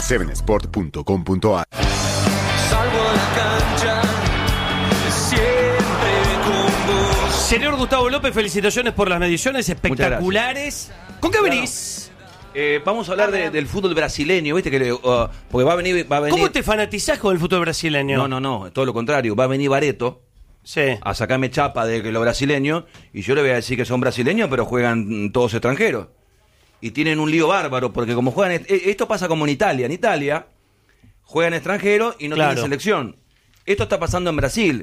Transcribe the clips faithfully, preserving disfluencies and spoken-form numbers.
seven sport punto com punto a r. Salgo a la cancha, siempre con vos. Señor Gustavo López, felicitaciones por las mediciones espectaculares. ¿Con qué venís? Eh, vamos a hablar de, del fútbol brasileño, ¿viste? Que le, uh, porque va a venir, va a venir. ¿Cómo te fanatizás con el fútbol brasileño? No, no, no, todo lo contrario. Va a venir Barreto Sí. a sacarme chapa de que los brasileños, y yo le voy a decir que son brasileños, pero juegan todos extranjeros. Y tienen un lío bárbaro, porque como juegan. Esto pasa como en Italia. En Italia juegan extranjeros y no Claro. tienen selección. Esto está pasando en Brasil.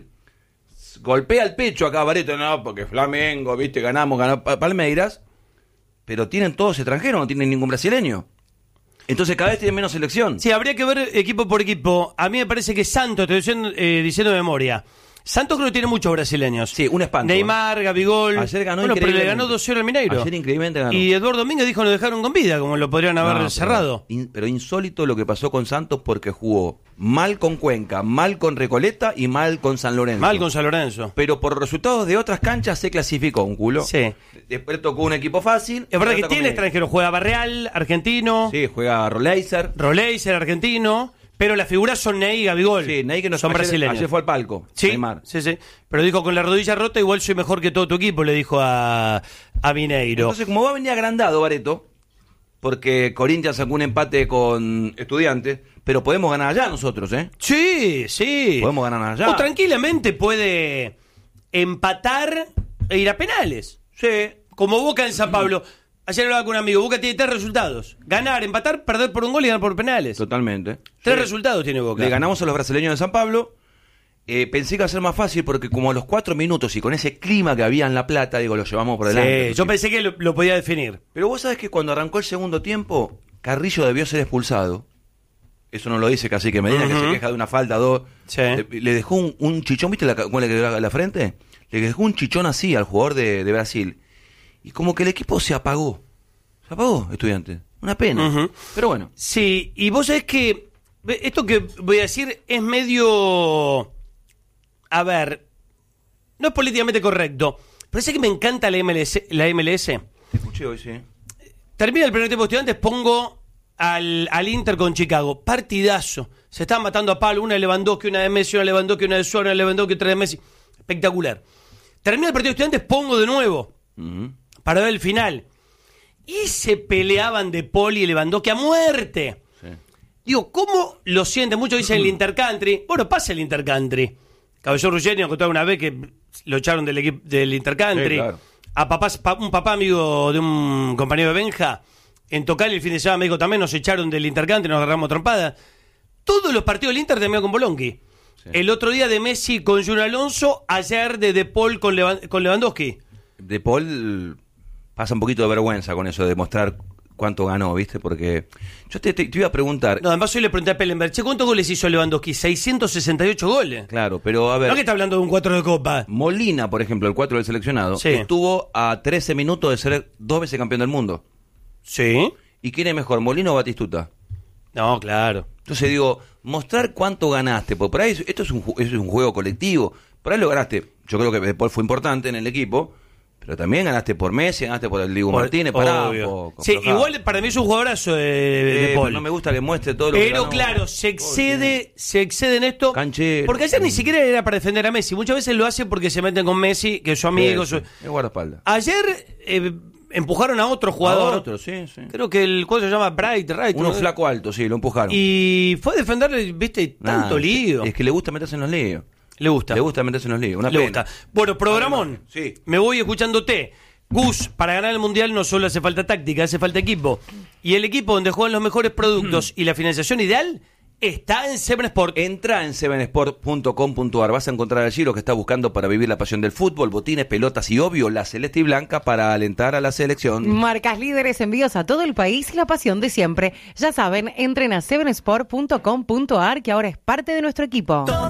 Golpea el pecho acá Barreto, no, porque Flamengo, viste, ganamos, ganó Palmeiras, pero tienen todos extranjeros, no tienen ningún brasileño. Entonces cada vez tienen menos selección. Sí, habría que ver equipo por equipo. A mí me parece que Santos, estoy diciendo, eh, diciendo de memoria. Santos creo que tiene muchos brasileños. Sí, un espanto. Neymar, Gabigol. Ayer ganó bueno, pero le increíblemente. ganó dos cero al Mineiro. Ayer increíblemente ganó. Y Eduardo Domínguez dijo que lo dejaron con vida, como lo podrían haber No, pero- cerrado. in- pero insólito lo que pasó con Santos, porque jugó mal con Cuenca, mal con Recoleta y mal con San Lorenzo. Mal con San Lorenzo. Pero por resultados de otras canchas se clasificó un culo. Sí. Después tocó un equipo fácil. Es verdad que Ahora tiene con- extranjeros. Juega Barreal, argentino. Sí, juega Roleiser. Roleiser, argentino. Pero las figuras son Ney y Gabigol. Sí, Ney que no son ayer, brasileños. Ayer fue al palco. Sí, Neymar. sí, sí. Pero dijo, con la rodilla rota igual soy mejor que todo tu equipo, le dijo a, a Mineiro. Entonces, como va a venir agrandado Barreto, porque Corinthians sacó un empate con Estudiantes, pero podemos ganar allá nosotros, ¿eh? Sí, sí. Podemos ganar allá. O tranquilamente puede empatar e ir a penales. Sí. Como Boca en San Pablo. Ayer hablaba con un amigo. Boca tiene tres resultados. Ganar, empatar, perder por un gol y ganar por penales. Totalmente. Tres Sí. resultados tiene Boca. Le ganamos a los brasileños de San Pablo. Eh, pensé que iba a ser más fácil porque como a los cuatro minutos y con ese clima que había en La Plata, digo, lo llevamos por delante. Sí, yo pensé que lo, lo podía definir. Pero vos sabés que cuando arrancó el segundo tiempo, Carrillo debió ser expulsado. Eso no lo dice Cacique Medina, Ujú. que se queja de una falta, dos. Sí. Le, le dejó un, un chichón, ¿viste la, cómo le quedó la, la frente? Le dejó un chichón así al jugador de, de Brasil. Y como que el equipo se apagó. Se apagó, Estudiantes. Una pena. Ujú. Pero bueno. Sí, y vos sabés que ve, esto que voy a decir es medio... A ver, no es políticamente correcto, pero sé que me encanta la M L S. La M L S. Te escuché hoy, sí. Termina el primer tiempo de Estudiantes, pongo al, al Inter con Chicago. Partidazo. Se están matando a palo. Una de Lewandowski, una de Messi, una de Lewandowski, una de Suárez, una de Lewandowski, otra de Messi. Espectacular. Termina el partido de Estudiantes, pongo de nuevo Ujú. para ver el final. Y se peleaban de Paul y Lewandowski a muerte. Sí. Digo, ¿cómo lo sienten? Muchos dicen el Intercountry. Bueno, pasa el Intercountry. Caballero Ruggeri contaba una vez que lo echaron del equipo del Intercountry. Sí, claro. A papás, pa- un papá amigo de un compañero de Benja, en Tocal el fin de semana me dijo también, nos echaron del Intercountry, nos agarramos trompada. Todos los partidos del Inter terminaron con Bolonqui. Sí. El otro día de Messi con Junior Alonso, ayer de De Paul con, Levan- con Lewandowski. De Paul pasa un poquito de vergüenza con eso de mostrar cuánto ganó, ¿viste? Porque yo te, te- te iba a preguntar. No, además hoy le pregunté a Pellenberg, che, ¿cuántos goles hizo Lewandowski? seiscientos sesenta y ocho goles. Claro, pero a ver. No que está hablando de un cuatro de copa. Molina, por ejemplo, el cuatro del seleccionado, Sí. estuvo a trece minutos de ser dos veces campeón del mundo. Sí. ¿Y quién es mejor, Molina o Batistuta? No, claro. Entonces digo, mostrar cuánto ganaste, porque por ahí es- esto es un, ju- es un juego colectivo. Por ahí lo ganaste. Yo creo que De Paul fue importante en el equipo, pero también ganaste por Messi, ganaste por el Diego Por- Martínez, pará, obvio. un poco, Sí, aflojá. igual para mí es un jugadorazo de, de Eh, Paul. pero no me gusta que muestre todo lo que Pero ganó. claro, se excede, se excede en esto. Canchero. Porque ayer ni siquiera era para defender a Messi. Muchas veces lo hace porque se meten con Messi, que es su amigo. Sí, su- sí, es guardaespaldas. Ayer eh, empujaron a otro jugador. A otro, sí, sí. Creo que el cuadro se llama Bright, Right. Uno ¿no? flaco alto, sí, lo empujaron. Y fue a defender, viste, Nah, tanto lío. Es que le gusta meterse en los líos. Le gusta. Le gusta meterse en los líos. Una Le pena. gusta. Bueno, programón. Sí. Me voy escuchándote. Gus, para ganar el Mundial no solo hace falta táctica, hace falta equipo. Y el equipo donde juegan los mejores productos y la financiación ideal está en Seven Sport. Entra en seven sport punto com punto a r. Vas a encontrar allí lo que estás buscando para vivir la pasión del fútbol, botines, pelotas y obvio la celeste y blanca para alentar a la selección. Marcas líderes, envíos a todo el país y la pasión de siempre. Ya saben, entren a seven sport punto com punto a r que ahora es parte de nuestro equipo.